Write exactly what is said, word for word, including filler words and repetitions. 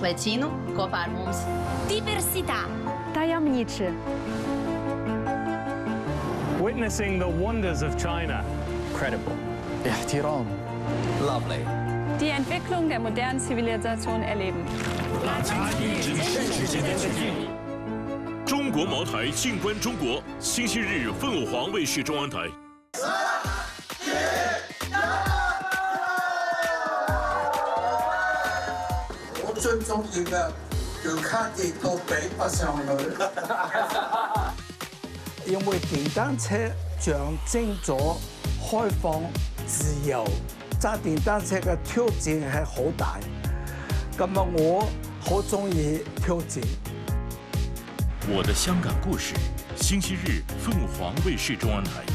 Lecinu kopā ar mums. Diversità. Tajemniczy. Witnessing the wonders of China. Credible. احترام. Lovely. Die Entwicklung der modernen Zivilisation erleben. 中国茅台静观中国，星期日凤凰卫视中央台。 我最中意嘅叫卡跌到比不上去。 因為電單車象徵咗開放、自由，揸電單車嘅挑戰係好大。咁啊，我好中意挑戰。 我的香港故事，星期日凤凰卫視中央台。